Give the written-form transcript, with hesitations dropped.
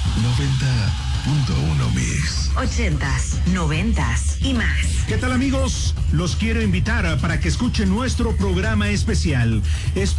90.1 Mix. 80s, 90s y más. ¿Qué tal, amigos? Los quiero invitar para que escuchen nuestro programa especial.